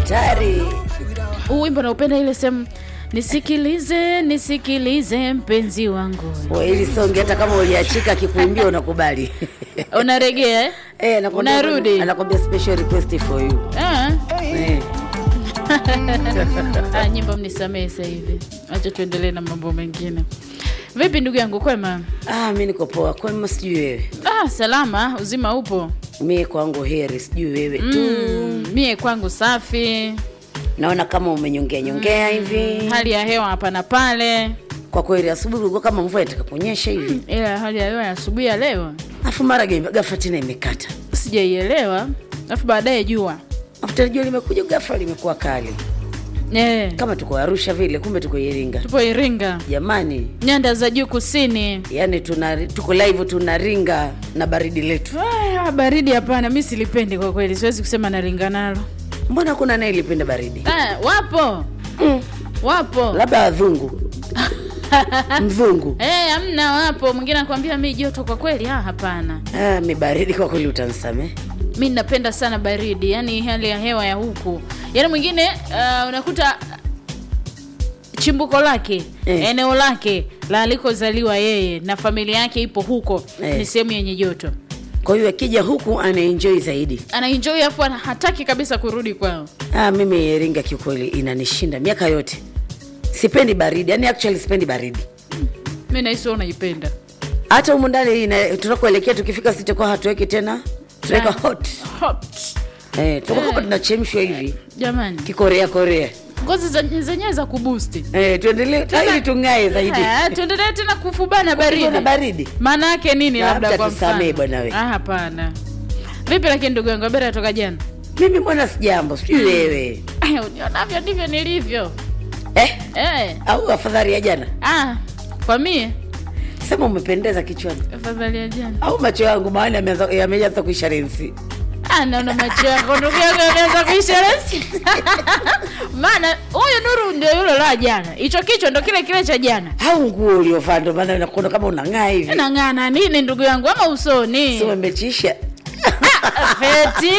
hatari. Wimbo naupenda ile sema nisikilize mpenzi wangu. Ili songe hata kama uliachika kikuimbia unakubali. Unaregea nakwambia unarudi. Anakwambia special request for you. Nyimbo mnisamee sasa hivi. Acha tuendelee na mambo mengine. Vipi ndugu yangu kwema? Mimi niko poa. Kwema sijui wewe? Salama, uzima upo? Mimi kwangu heri, sijui wewe tu. Mimi kwangu safi. Naona kama umenyongea hivi. Hali ya hewa hapa na pale. Kwa kweli asubuhi ulikuwa kama mvua inataka kunyesha hivi. Hali ya hewa ya asubuhi ya leo. Afu mara ghafla tena imekata. Sijaielewa. Afu baadaye jua. Afu jua limekuja ghafla limekuwa kali. Kama tuko Arusha vile, kumbe tuko Iringa. Tupo Iringa. Jamani, nyanda za juu kusini. Yaani tuko live tunaringa na baridi letu. Baridi hapana, mimi silipendi kwa kweli. Siwezi kusema naringa nalo. Mbona kuna naye ilipenda baridi? Wapo. Wapo. Labda wazungu. Mzungu. Hamna wapo. Mwingine anakuambia mimi joto kwa kweli. Hapana. Mimi baridi kwa kweli utanisamee. Mimi napenda sana baridi, yani hali ya hewa ya huku. Yaani mwingine unakuta chimbuko lake, eneo lake la alikozaliwa yeye na familia yake ipo huko, ni sehemu yenye joto. Kwa hiyo akija huku anaenjoy zaidi. Anaenjoy afu hataki kabisa kurudi kwao. Mimi Iringa kiukweli inanishinda miaka yote. Sipendi baridi, yani actually sipendi baridi. Mimi nahisi unaipenda. Hata huko ndani tunakoelekea tukifika sitakuwa hatuweki tena. Tunaweka hot. Tunakuwa tunachemshwa hivi. Jamani. Kikorea. Ngozi zenyewe za kuboost. Tuendelee ili tungae zaidi. Tuendelee tena kufubana baridi. Maana yake nini labda kwa mfano? Tusamee bwana wewe. Hapana. Vipi lakini ndugu yangu, habari kutoka jana? Mimi bwana sijambo, sijui wewe. Unionavyo ndivyo nilivyo. Au afadhali ya jana? Kwa mimi sema umependeza kichwani. Afadhali ya jana. Au macho yangu maana yameanza kuisha lensi. Naona macho yako ndugu yangu yameanza kuisha lensi. Maana huyu Nuru ndio yule la jana. Hicho kichwa ndio kile cha jana. Au nguo uliovaa ndio maana unakuona kama unang'aa hivi. Unang'aa na nini ndugu yangu, ama usoni? Sio umechisha. Feti.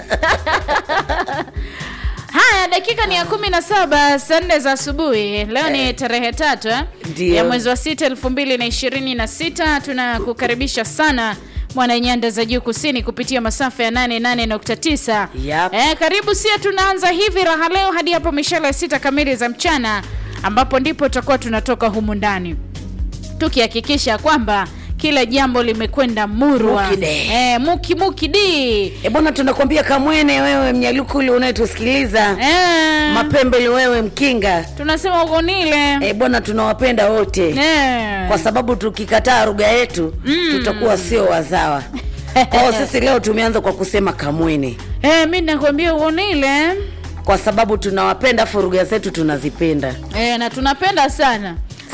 Haya, dakika ni ya 17 saa 4 za asubuhi. Leo ni tarehe 3 ya mwezi wa 6 2026. Tunakukaribisha sana mwana nyanda za juu kusini kupitia masafa ya 88.9. Karibu sia, tunaanza hivi raha leo hadi hapo mishale 6 kamili za mchana, ambapo ndipo tutakuwa tunatoka humu ndani tukihakikisha kwamba kila jambo limekwenda murwa. Muki di. Bwana tunakwambia kamwene wewe Mnyalukuli unayetusikiliza. Mapembele wewe Mkinga. Tunasema ugonile. Bwana tunawapenda wote. Kwa sababu tukikataa lugha yetu tutakuwa sio wazawa. Kwa sisi leo tumeanza kwa kusema kamwene. Mimi nakwambia ugonile. Kwa sababu tunawapenda, lugha zetu tunazipenda. Na tunapenda sana.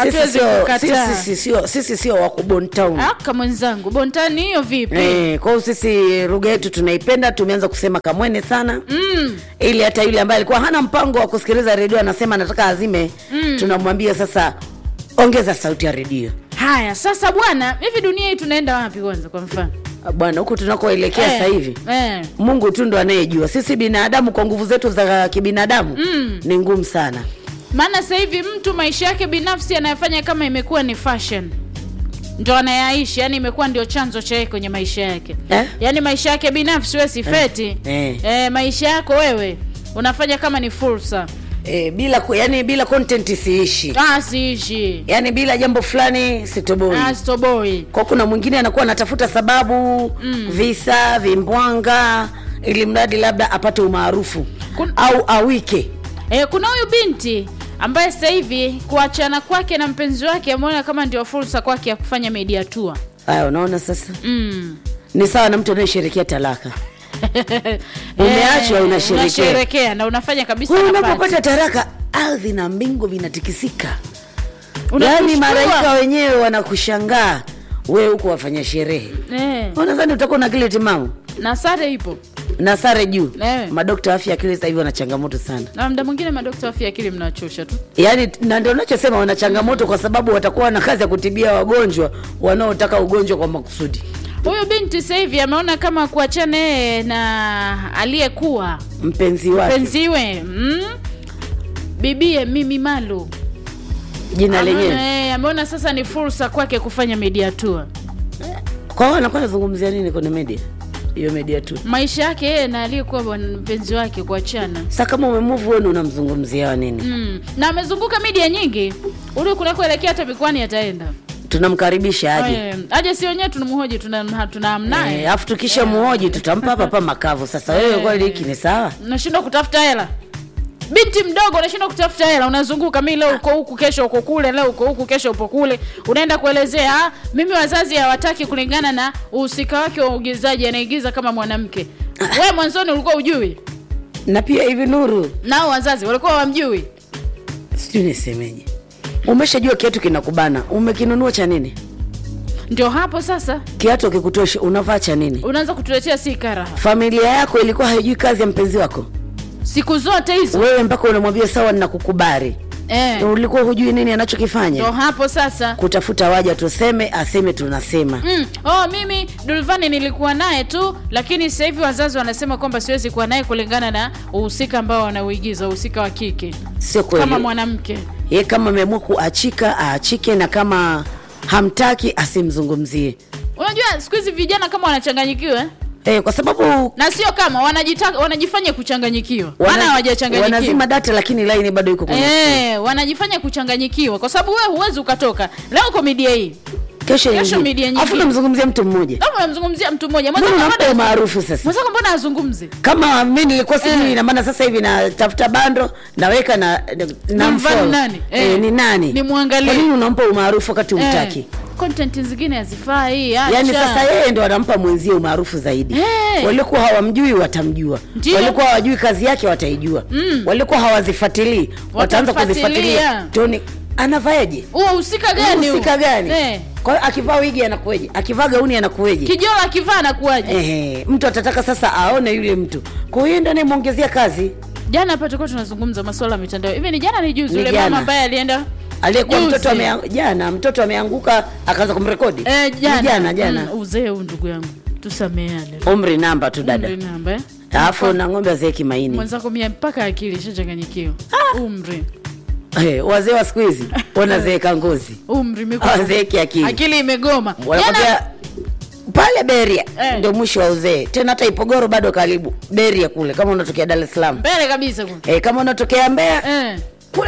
Sisi sio wako Bontown. Kama mwenzangu Bontown hiyo vipi? Kwa hiyo sisi lugha yetu tunaipenda, tumeanza kusema kamwene sana. Ili hata yule ambaye alikuwa hana mpango wa kusikiliza redio anasema anataka azime, tunamwambia sasa ongeza sauti ya redio. Haya, sasa bwana, hivi dunia hii tunaenda wapi kwanza kwa mfano? Bwana huko tunakoelekea sasa hivi. Mungu tu ndo anayejua. Sisi binadamu kwa nguvu zetu za kibinadamu ni ngumu sana. Maana sasa hivi mtu maisha yake binafsi anayofanya kama imekuwa ni fashion. Ndio anayaishi, yani imekuwa ndio chanzo cha yeye kwenye maisha yake. Yani maisha yake binafsi wewe si feti. Maisha yako wewe unafanya kama ni fursa. Bila content siishi. Siishi. Yani bila jambo fulani sitoboi. Sitoboi. Kwa kuna mwingine anakuwa anatafuta sababu, visa, vimbwanga ili mradi labda apate umaarufu au awike. Kuna huyu binti ambaye sasa hivi kuachana kwake na mpenzi wake ameona kama ndio fursa kwake ya kufanya media tour. Unaona sasa? Ni sawa na mtu anayesherehekea talaka. Umeachwa unasherehekea na unafanya kabisa nafasi. Unapopata talaka ardhi na mbingu vinatikisika. Yaani malaika wenyewe wanakushangaa wewe huko wafanya sherehe. Unadhani utakuwa na kile timamu? Na sare ipo. Na sare juu. Madokta afya akili sasa hivi wana changamoto sana. Na muda mwingine madokta afya akili mnachosha tu. Yaani na ndio ninachosema wana changamoto kwa sababu watakuwa na kazi ya kutibia wagonjwa wanaotaka ugonjwa kwa makusudi. Huyu binti sasa hivi ameona kama kuachana yeye na aliyekuwa mpenziwe bibie Mimi Malu jina lenyewe. Ameona sasa ni fursa kwake kufanya media tour. Kwa hiyo anakuwa anazungumzia nini kwenye media? Hiyo media tour. Maisha yake yeye na aliyekuwa mpenzi wake kuachana. Sasa kama umemove wewe unamzungumzia nini? Na amezunguka media nyingi. Ule kunakoelekea hata mikwani ataenda. Tunamkaribisha aje. Aje si wenyewe tunamhoji tunaamnaye. Afu tukisha muhoji tutampa hapa makavu. Sasa wewe kweli hiki ni sawa? Unashindwa kutafuta hela. Binti mdogo unashindwa kutafuta hela, unazunguka mimi leo uko huku kesho uko kule, leo uko huku kesho upo kule. Unaenda kuelezea mimi wazazi hawataki kulingana na uhusika wake wa uigizaji, anaigiza kama mwanamke. Wewe mwanzoni ulikuwa ujui? Na pia hivi Nuru, nao wazazi walikuwa hawamjui. Sijui nisemeje. Umeshajua kiatu kinakubana, umekinunua cha nini? Ndio hapo sasa. Kiatu kikutosha unavaa cha nini? Unaanza kutuletea sikara. Familia yako ilikuwa haijui kazi ya mpenzi wako siku zote hizo. Wewe mpaka unamwambia sawa ninakukubali. Ulikuwa hujui nini anachokifanya? Ndio hapo sasa. Kutafuta waja tuseme, aseme tunasema. Mimi Dulvani nilikuwa naye tu, lakini sasa hivi wazazi wanasema kwamba siwezi kuwa naye kulingana na uhusika ambao wanauigiza, uhusika wa kike. Sio kweli. Kama mwanamke. Yeye kama ameamua kuachika, aachike, na kama hamtaki asimzungumzie. Unajua siku hizi vijana kama wanachanganyikiwa kwa sababu na sio kama wanajifanya kuchanganyikiwa. Maana hawajachanganyikiwa. Wanazima data lakini line bado iko kwenye. Wanajifanya kuchanganyikiwa kwa sababu wewe huwezi ukatoka. Leo kwa media hii. Kesho media nyingine. Afu namzungumzia mtu mmoja. Unamzungumzia mtu mmoja. Mbona maarufu sasa? Mbona azungumze? Kama mimi nilikuwa sijui ina maana sasa hivi natafuta bando, naweka na nani? Ni nani? Ni muangalie. Kwa nini unampa umaarufu wakati umtaki? Content zingine hazifai. Acha. Yaani sasa yeye ndo anampa mwenzie umaarufu zaidi. Walikuwa hawamjui watamjua. Walikuwa hawajui kazi yake wataijua. Walikuwa hawazifuatilii wataanza kuzifuatilia. Toni anavaeje? Uhusika gani? Uhusika gani? Kwa hiyo akivaa wigi anakueje? Akivaa gauni anakueje? Kijola akivaa anakuaje? Mtu atataka sasa aone yule mtu. Kwa hiyo ndio anayemuongezea kazi. Jana hapa tulikuwa tunazungumza masuala ya mitandao. Hivi ni jana ni juzi yule mama ambaye alienda aliyekuwa mtoto ameanguka akaanza kumrekodi. Jana. Uzee huu ndugu yangu. Tusameane. Umri namba tu dada. Umri namba. Alafu na ng'ombe azeki maini. Mwanzako mimi mpaka akili shachanganyikiwa. Umri. Wazee wa siku hizi wanazeeka ngozi. Umri imegoma. Wazeeki akili. Akili imegoma. Wanakwambia pale Beria ndio mwisho wa uzee. Tena hata Ipogoro bado karibu. Beria kule kama unatokea Dar es Salaam. Mbele kabisa kule. Kama unatokea Mbeya kule.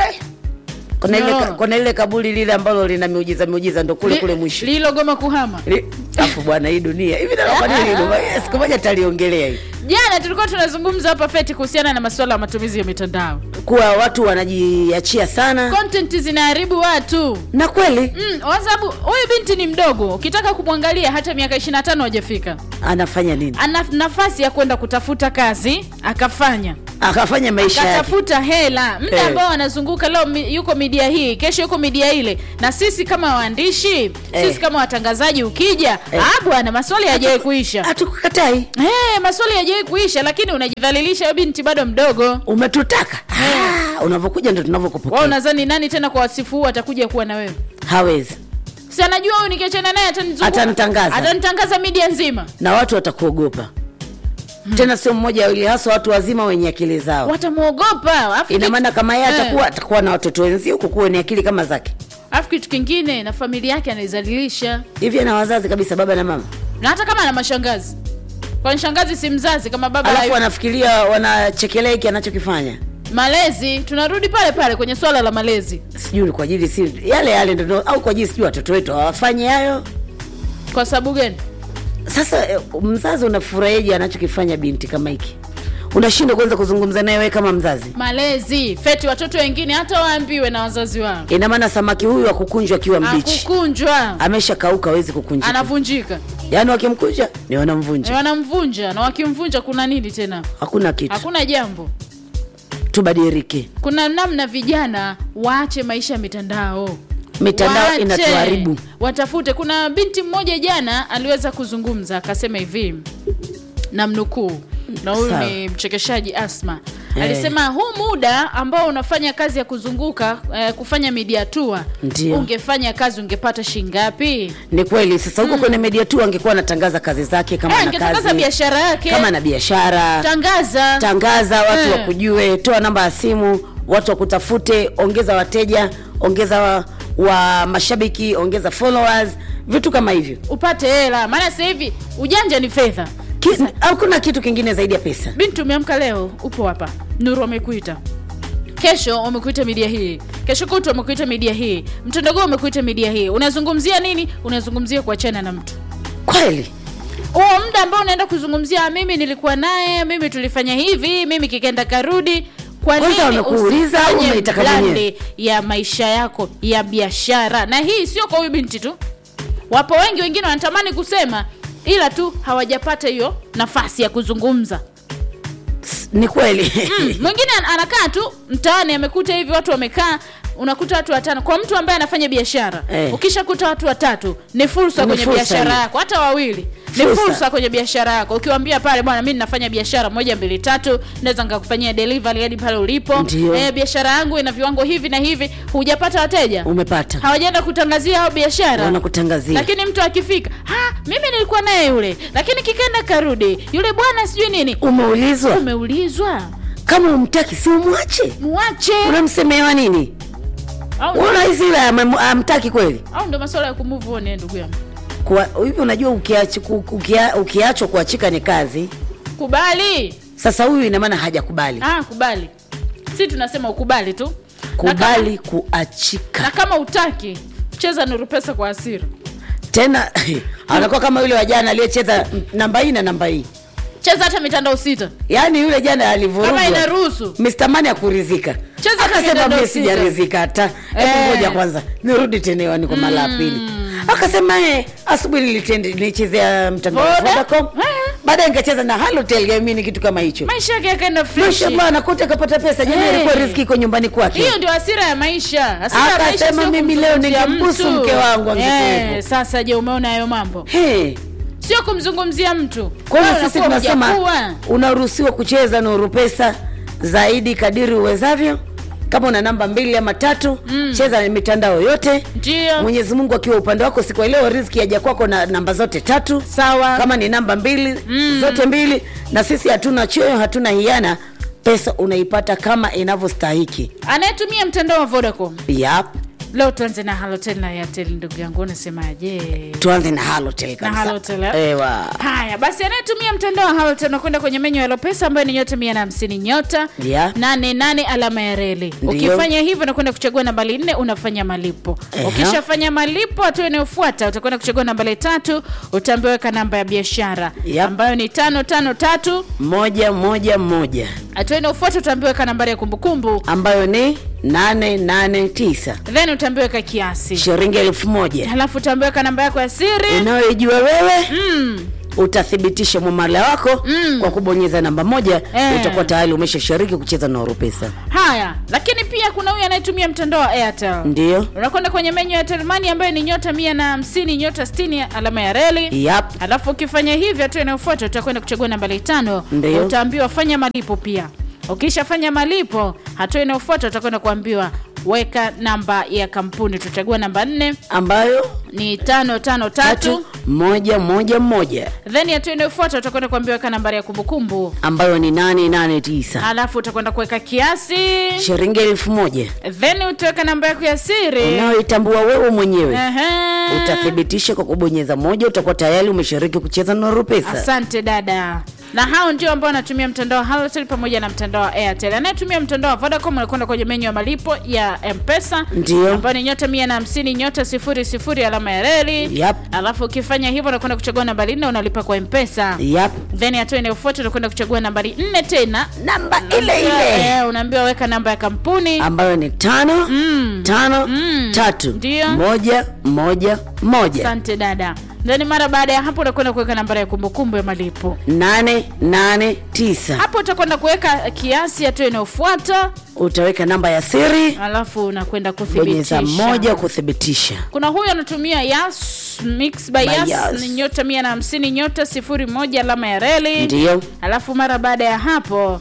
Kuna ile kaburi lile ambalo lina miujiza ndo kule mwisho. Lilo goma kuhama. Afu bwana hii dunia. Hivi ndio kwa nini siku moja taliongelea hii. Jana tulikuwa tunazungumza hapa Feti kuhusiana na masuala ya matumizi ya mitandao. Kuwa watu wanajiachia sana. Content zinaharibu watu. Na kweli? Kwa sababu huyu binti ni mdogo. Ukitaka kumwangalia hata miaka 25 hajafika. Anafanya nini? Ana nafasi ya kwenda kutafuta kazi, akafanya maisha yake. Akatafuta hela. Mtu ambao anazunguka leo yuko media hii, kesho yuko media ile. Na sisi kama waandishi, sisi kama watangazaji ukija, bwana maswali hajawahi kuisha. Hatukukatai. Maswali hajawahi kuisha lakini unajidhalilisha binti bado mdogo. Umetutaka. Unavokuja ndio tunavokupokea. Wewe unadhani nani tena kwa wasifu huu atakuja kuwa na wewe? Hawezi. Si anajua huyu nikiachana naye atanitangaza media nzima. Na watu watakuogopa. Tena sio mmoja wili hasa watu wazima wenye akili zao. Watamuogopa. Ina maana kama yeye atakuwa na watoto wenzi huko kuwa ni akili kama zake. Afu kitu kingine na familia yake anaizalilisha. Hivi ana wazazi kabisa baba na mama. Na hata kama ana mashangazi. Kwa shangazi si mzazi kama baba. Alafu wanafikiria wanachekelea hiki anachokifanya. Malezi, tunarudi pale kwenye swala la malezi. Sijui kwa ajili si yale ndio au kwa ajili sijui watoto wetu hawafanye hayo. Kwa sababu gani? Sasa mzazi unafurahije anachokifanya binti kama hiki? Unashindwa kwanza kuzungumza naye wewe kama mzazi. Malezi, Feti watoto wengine hata waambiwe na wazazi wao. Ina maana samaki huyu akukunjwa akiwa mbichi. Akukunjwa. Ameshakauka hawezi kukunjika. Anavunjika. Yaani wakimkunja ni wanamvunja. Wanamvunja na wakimvunja kuna nini tena? Hakuna kitu. Hakuna jambo. Tubadilike. Kuna namna vijana waache maisha ya mitandao. Mitandao inatuharibu. Watafute. Kuna binti mmoja jana aliweza kuzungumza akasema hivi. Namnukuu. Na huyu ni mchekeshaji Asma. Alisema huu muda ambao unafanya kazi ya kuzunguka kufanya media tour, ungefanya kazi ungepata shingapi? Ni kweli. Sasa huko kwenye media tour angekuwa anatangaza kazi zake kama ana kazi. Angetangaza biashara yake. Kama na biashara. Tangaza watu wakujue, toa namba ya simu, watu wakutafute, ongeza wateja, ongeza wa mashabiki, ongeza followers, vitu kama hivyo. Upate hela. Maana sasa hivi ujanja ni fedha. Hakuna kitu kingine zaidi ya pesa. Bintu umeamka leo, upo hapa. Nuru amekuita. Kesho umekuita media hii. Kesho kutwa umekuita media hii. Mtondogo umekuita media hii. Unazungumzia nini? Unazungumzia kuachana na mtu. Kweli. Muda ambao unaenda kuzungumzia mimi nilikuwa naye, mimi tulifanya hivi, mimi kikaenda karudi. Kwa nini unakuuliza umeitaka mwenyewe ya maisha yako ya biashara? Na hii sio kwa huyu binti tu. Wapo wengi wengine wanatamani kusema ila tu hawajapata hiyo nafasi ya kuzungumza. Ni kweli. Mwingine anakaa tu mtaani amekuta hivi watu wamekaa, unakuta watu watano. Kwa mtu ambaye anafanya biashara, ukishakuta watu watatu ni fursa kwenye biashara yako, hata wawili. Ni fursa kwenye biashara yako. Ukiwaambia pale bwana mimi ninafanya biashara 1 2 3, naweza nikakufanyia delivery hadi pale ulipo. Biashara yangu ina viwango hivi na hivi, hujapata wateja? Umepata. Hawajaenda kutangazia hao biashara. Wanakutangazia. Lakini mtu akifika, mimi nilikuwa naye yule, lakini kikaenda karudi. Yule bwana sijui nini. Umeulizwa. Kama umtaki si umwache. Muache. Unamsemewa nini? Unahisi la amtaki kweli? Au ndo masuala ya kumove on ndugu yangu. Kwa hivi unajua ukiachwa kuachika ni kazi. Kubali. Sasa huyu ina maana hajakubali. Kubali. Sisi tunasema ukubali tu. Kubali kuachika. Na kama utaki, cheza Nuru Pesa kwa hasira. Tena anakuwa kama yule wa jana aliyecheza namba hii na namba hii. Cheza hata mitandao 6. Yaani yule jana alivurugwa. Kama inaruhusu. Mr. Mani akurizika. Cheza hata akasema mimi sijarizika hata. Hebu ngoja kwanza. Nirudi tena hewani kwa mara ya pili. Akasema asubuhi nilichezea mtandao wa Vodacom. Baadaye nikacheza na Halotel Gaming kitu kama hicho. Maisha yake yakaenda fresh. Maisha bwana kote akapata pesa. Jamii ilikuwa riziki iko nyumbani kwake. Hiyo ndio hasira ya maisha. Hasira ya maisha. Akasema mimi leo ningembusu mke wangu angekuwepo. Sasa je, umeona hayo mambo? Sio kumzungumzia mtu. Kwa hiyo sisi tunasema unaruhusiwa kucheza Nuru Pesa zaidi kadiri uwezavyo. Kama una namba 2 ama 3, cheza na mitandao yote. Ndio. Mwenyezi Mungu akiwa upande wako siku leo riziki yaja kwako na namba zote 3. Sawa. Kama ni namba 2, zote 2, na sisi hatuna choyo, hatuna hiana. Pesa unaipata kama inavyostahili. Anayetumia mtandao wa Vodacom. Leo tuanze na Halotel na Airtel ndugu yangu, unasemaje? Tuanze na Halotel kabisa. Na Halotel. Ewa. Haya, basi anayetumia mtandao wa Halotel unakwenda kwenye menyu ya Lopesa ambayo ni nyota 150 nyota 88 alama ya reli. Ukifanya hivyo unakwenda kuchagua nambari 4 unafanya malipo. Ukishafanya malipo hatua inayofuata utakwenda kuchagua nambari 3 utaambiwa weka namba ya biashara ambayo ni 553111. Hatua inayofuata utaambiwa weka nambari ya kumbukumbu ambayo ni 889. Then utaambiwa weka kiasi shilingi 1000. Halafu utaambiwa weka namba yako ya siri unayojua wewe. Utathibitisha muamala wako kwa kubonyeza namba 1. Utakuwa tayari umeshashiriki kucheza na Nuru Pesa. Haya, lakini pia kuna huyu anayetumia mtandao wa Airtel. Ndio. Unakwenda kwenye menyu ya Airtel Money ambayo ni nyota 150 nyota 60 alama ya reli. Halafu ukifanya hivyo tu inayofuata utakwenda kuchagua namba 5. Utaambiwa fanya malipo pia. Ukishafanya malipo hatua inayofuata utakwenda kuambiwa weka namba ya kampuni. Tutachagua namba 4 ambayo ni 553111. Then hatua inayofuata utakwenda kuambiwa weka nambari ya kumbukumbu ambayo ni 889. Halafu utakwenda kuweka kiasi shilingi 1000. Then utaweka namba yako ya siri unayoitambua wewe mwenyewe. Utathibitisha kwa kubonyeza 1. Utakuwa tayari umeshiriki kucheza na Nuru Pesa. Asante dada. Na hao ndio ambao wanatumia mtandao wa Halotel pamoja na mtandao wa Airtel. Anayetumia mtandao wa Vodacom anakwenda kwenye menyu ya malipo ya M-Pesa ambayo ni nyota 150 nyota 00 alama ya reli. Alafu ukifanya hivyo unakwenda kuchagua nambari 4 unalipa kwa M-Pesa. Then hatua inayofuata unakwenda kuchagua nambari 4 tena namba ile ile. Unaambiwa weka namba ya kampuni ambayo ni 5531111. Asante dada. Ndani mara baada ya hapo unakwenda kuweka nambari ya kumbukumbu ya malipo 889. Hapo utakwenda kuweka kiasi hatua inayofuata utaweka namba ya siri. Alafu unakwenda kuthibitisha. Bonyeza 1 kuthibitisha. Kuna huyu anatumia Yas Mix by Yas ni nyota 150 nyota 01 alama ya reli. Ndio. Alafu mara baada ya hapo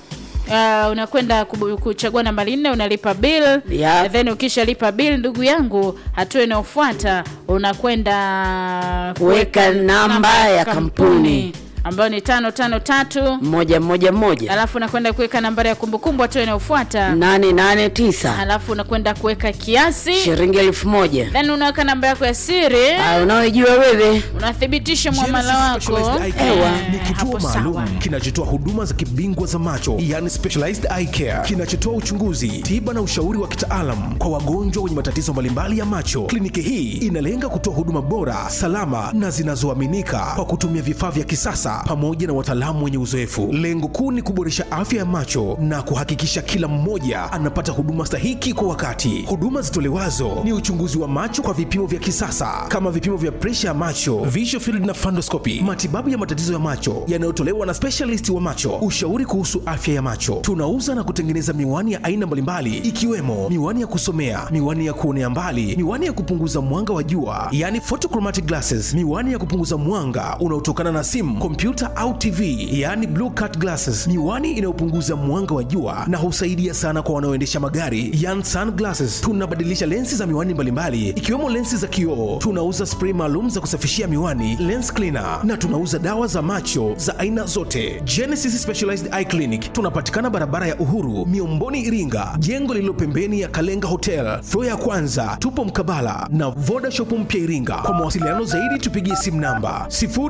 unakwenda kuchagua nambari 4, unalipa bill. Then ukishalipa bill, ndugu yangu, hatua inayofuata unakwenda kuweka namba ya kampuni ambayo ni 553111. Alafu unakwenda kuweka nambari ya kumbukumbu, hatua inayofuata 889. Alafu unakwenda kuweka kiasi shilingi 1000. Then unaweka namba yako ya siri unaojua wewe, unathibitisha muamala wako. Ni kituo maalum kinachotoa huduma za kibingwa za macho, yani specialized eye care, kinachotoa uchunguzi, tiba na ushauri wa kitaalamu kwa wagonjwa wenye matatizo mbalimbali ya macho. Kliniki hii inalenga kutoa huduma bora, salama na zinazoaminika kwa kutumia vifaa vya kisasa pamoja na wataalamu wenye uzoefu. Lengo kuu ni kuboresha afya ya macho na kuhakikisha kila mmoja anapata huduma stahiki kwa wakati. Huduma zitolewazo ni uchunguzi wa macho kwa vipimo vya kisasa kama vipimo vya pressure ya macho, visual field na fundoscopy, matibabu ya matatizo ya macho yanayotolewa na specialist wa macho, ushauri kuhusu afya ya macho. Tunauza na kutengeneza miwani ya aina mbalimbali ikiwemo miwani ya kusomea, miwani ya kuonea mbali, miwani ya kupunguza mwanga wa jua, yani photochromatic glasses, miwani ya kupunguza mwanga unaotokana na simu, kompyuta au TV, yani blue cut glasses, miwani inayopunguza mwanga wa jua na husaidia sana kwa wanaoendesha magari, yani sunglasses. Tunabadilisha lensi za miwani mbalimbali ikiwemo lensi za kioo. Tunauza spray maalum za kusafishia miwani, lens cleaner, na tunauza dawa za macho za aina zote. Genesis Specialized Eye Clinic tunapatikana barabara ya Uhuru, Miomboni, Iringa, jengo lililo pembeni ya Kalenga Hotel, floor ya kwanza. Tupo mkabala na Voda Shop mpya Iringa. Kwa mawasiliano zaidi tupigie simu namba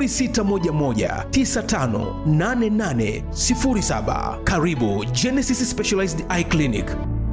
0611958807. Karibu Genesis Specialized Eye Clinic.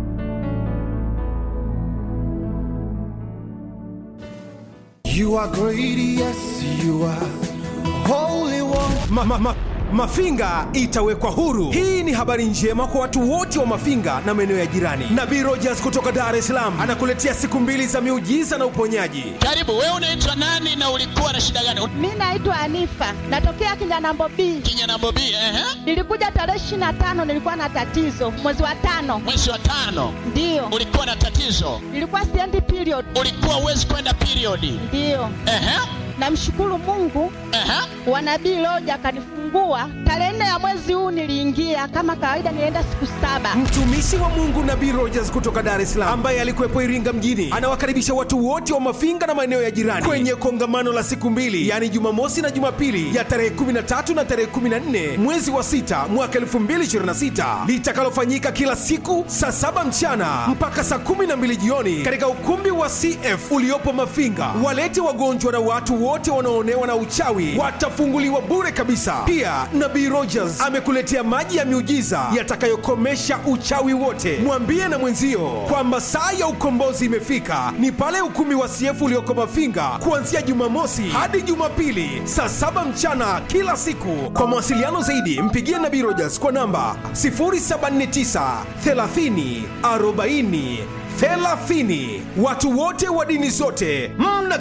You are great, yes you are holy one. Mafinga itawekwa huru. Hii ni habari njema kwa watu wote wa Mafinga na maeneo ya jirani. Nabii Rogers kutoka Dar es Salaam anakuletea siku 2 za miujiza na uponyaji. Karibu. Wewe unaitwa nani na ulikuwa na shida gani? Mimi naitwa Anifa, natokea Kinyanambo B. Kinyanambo B, Nilikuja tarehe 25, nilikuwa na tatizo mwezi wa 5. Mwezi wa 5? Ndio. Ulikuwa na tatizo? Nilikuwa siendi period. Ulikuwa uwezi kwenda period? Ndio. Namshukuru Mungu. Wa Nabii Rogers akanifungua. Tarehe 4 ya mwezi huu niliingia kama kawaida, nilienda siku 7. Mtumishi wa Mungu Nabii Rogers kutoka Dar es Salaam ambaye alikuwepo Iringa mjini anawakaribisha watu wote wa Mafinga na maeneo ya jirani kwenye kongamano la siku 2, yani Jumamosi na Jumapili ya tarehe 13 na tarehe 14 mwezi wa 6 mwaka 2026, litakalofanyika kila siku saa 7 mchana mpaka saa 12 jioni katika ukumbi wa CF uliopo Mafinga. Walete wagonjwa na watu wote wanaoonewa na uchawi watafunguliwa bure kabisa. Pia Nabii Rogers amekuletea maji ya miujiza yatakayokomesha uchawi wote. Mwambie na mwenzio kwamba saa ya ukombozi imefika. Ni pale ukumbi wa CF ulioko Mafinga kuanzia Jumamosi hadi Jumapili saa 7 mchana kila siku. Kwa mawasiliano zaidi mpigie Nabii Rogers kwa namba 079 30 40 30. Watu wote wa dini zote mna